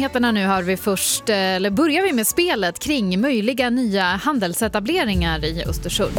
nyheterna nu hör vi först, eller börjar vi med spelet kring möjliga nya handelsetableringar i Östersund.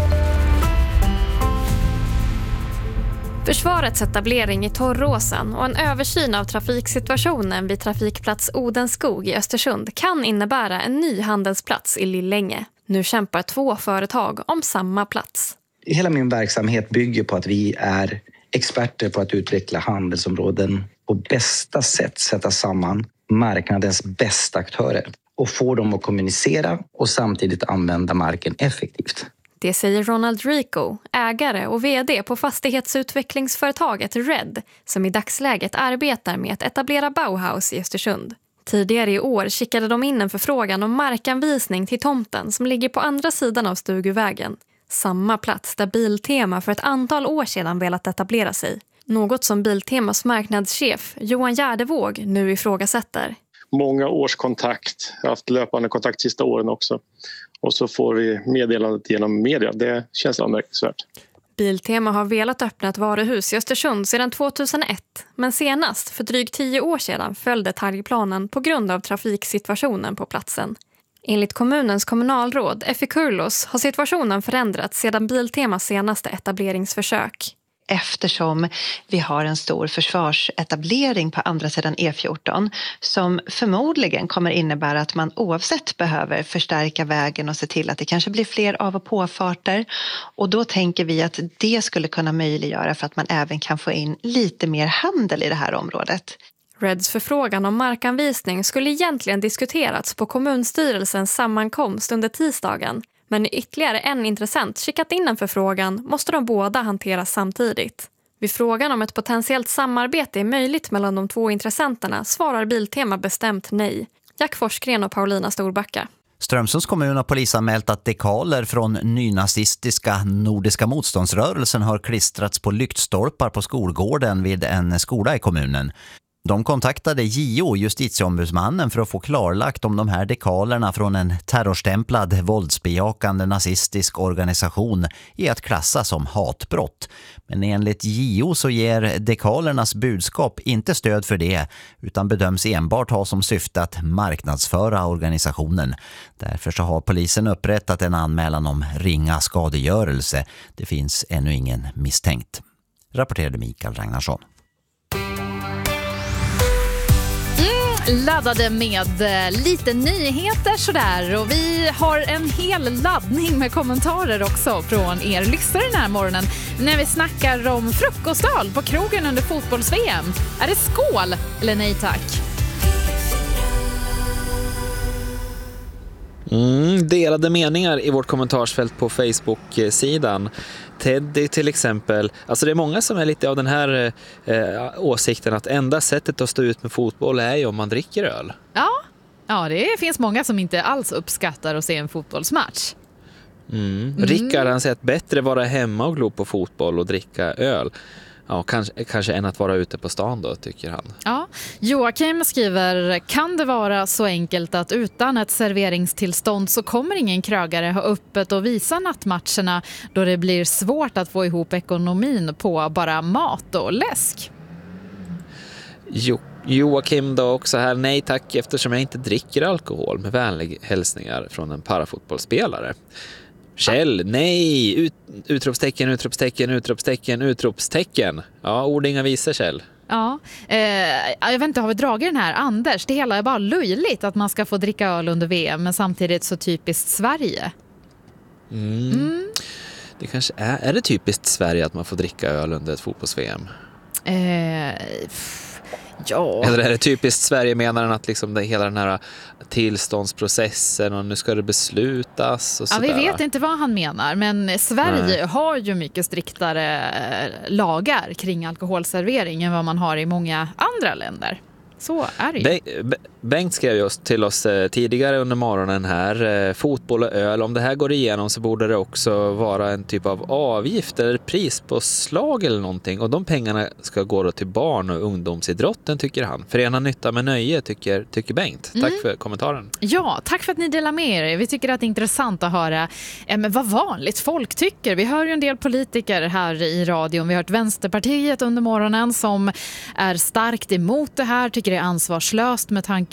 Försvarets etablering i Torråsen och en översyn av trafiksituationen vid trafikplats Odenskog i Östersund kan innebära en ny handelsplats i Lillänge. Nu kämpar 2 företag om samma plats. Hela min verksamhet bygger på att vi är experter på att utveckla handelsområden på bästa sätt, sätta samman marknadens bästa aktörer och få dem att kommunicera och samtidigt använda marken effektivt. Det säger Ronald Rico, ägare och vd på fastighetsutvecklingsföretaget Red, som i dagsläget arbetar med att etablera Bauhaus i Östersund. Tidigare i år skickade de in en förfrågan om markanvisning till tomten som ligger på andra sidan av Stuguvägen. Samma plats där Biltema för ett antal år sedan velat etablera sig. Något som Biltemas marknadschef Johan Gärdevåg nu ifrågasätter. Många års kontakt, jag har haft löpande kontakt sista åren också. Och så får vi meddelandet genom media. Det känns anmärkningsvärt. Biltema har velat öppna ett varuhus i Östersund sedan 2001. Men senast, för drygt 10 år sedan, föll detaljplanen på grund av trafiksituationen på platsen. Enligt kommunens kommunalråd Effie Kurlos har situationen förändrats sedan Biltemas senaste etableringsförsök. Eftersom vi har en stor försvarsetablering på andra sidan E14 som förmodligen kommer innebära att man oavsett behöver förstärka vägen och se till att det kanske blir fler av- och påfarter. Och då tänker vi att det skulle kunna möjliggöra för att man även kan få in lite mer handel i det här området. Reds förfrågan om markanvisning skulle egentligen diskuterats på kommunstyrelsens sammankomst under tisdagen. Men ytterligare en intressent skickat in en förfrågan måste de båda hanteras samtidigt. Vid frågan om ett potentiellt samarbete är möjligt mellan de 2 intressenterna svarar Biltema bestämt nej. Jack Forsgren och Paulina Storbacka. Strömsunds kommun har polisanmält att dekaler från nynazistiska Nordiska motståndsrörelsen har klistrats på lyktstolpar på skolgården vid en skola i kommunen. De kontaktade JO, justitieombudsmannen, för att få klarlagt om de här dekalerna från en terrorstämplad våldsbejakande nazistisk organisation är att klassa som hatbrott. Men enligt JO så ger dekalernas budskap inte stöd för det utan bedöms enbart ha som syfte att marknadsföra organisationen. Därför så har polisen upprättat en anmälan om ringa skadegörelse. Det finns ännu ingen misstänkt. Rapporterade Mikael Ragnarsson. Laddade med lite nyheter sådär, och vi har en hel laddning med kommentarer också från er lyssnare den här morgonen när vi snackar om frukostöl på krogen under fotbolls-VM. Är det skål eller nej tack? Delade meningar i vårt kommentarsfält på Facebook-sidan. Teddy till exempel. Alltså det är många som är lite av den här åsikten att enda sättet att stå ut med fotboll är ju om man dricker öl. Ja, det finns många som inte alls uppskattar att se en fotbollsmatch. Rickard, han säger att bättre vara hemma och glo på fotboll och dricka öl. Ja, kanske än att vara ute på stan då, tycker han. Ja, Joakim skriver: kan det vara så enkelt att utan ett serveringstillstånd så kommer ingen krögare ha öppet och visa nattmatcherna då det blir svårt att få ihop ekonomin på bara mat och läsk? Joakim då också här: nej tack, eftersom jag inte dricker alkohol, med vänlig hälsningar från en parafotbollsspelare. Kjell, nej, utropstecken, utropstecken, utropstecken, utropstecken. Ja, ord inga visor, Kjell. Ja, jag vet inte, har vi dragit den här? Anders, det hela är bara löjligt att man ska få dricka öl under VM, men samtidigt så typiskt Sverige. Det kanske är det typiskt Sverige att man får dricka öl under ett fotbolls-VM? Ja. Eller är det typiskt Sverige, menar han att liksom hela den här tillståndsprocessen och nu ska det beslutas och sådär? Ja, vi vet inte vad han menar, men Sverige har ju mycket striktare lagar kring alkoholservering än vad man har i många andra länder. Så är det ju. Bengt skrev just till oss tidigare under morgonen här: fotboll och öl, om det här går igenom så borde det också vara en typ av avgift eller prispåslag eller någonting, och de pengarna ska gå då till barn- och ungdomsidrotten, tycker han. Förena nytta med nöje, tycker Bengt. Tack för kommentaren. Ja, tack för att ni delar med er. Vi tycker att det är intressant att höra vad vanligt folk tycker. Vi hör ju en del politiker här i radion. Vi har hört Vänsterpartiet under morgonen som är starkt emot det här, tycker det är ansvarslöst med tanke